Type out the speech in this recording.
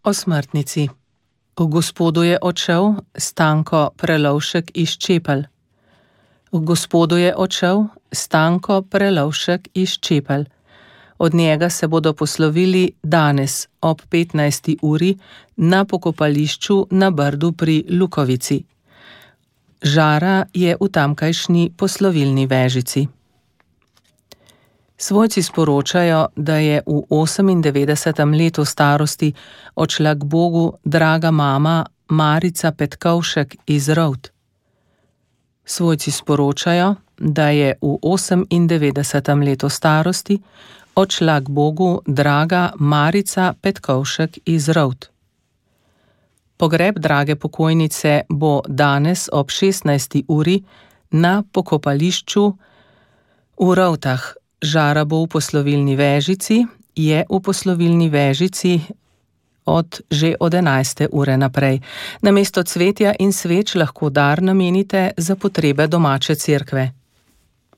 O smrtnici. V Gospodu je odšel Stanko Prelovšek iz Čepelj. V Gospodu je odšel Stanko Prelovšek iz Čepelj. Od njega se bodo poslovili danes ob 15. uri na pokopališču na Brdu pri Lukovici. Žara je v tamkajšnji poslovilni vežici. Svojci sporočajo, da je v 98. letu starosti odšla k Bogu draga mama Marica Petkovšek iz Rovt. Svojci sporočajo, da je v 98. letu starosti odšla k Bogu draga Marica Petkovšek iz Rovt. Pogreb drage pokojnice bo danes ob 16. uri na pokopališču v Rovtah. Žara bo v poslovilni vežici, je v poslovilni vežici že od 11. ure naprej. Namesto cvetja in sveč lahko dar namenite za potrebe domače cerkve.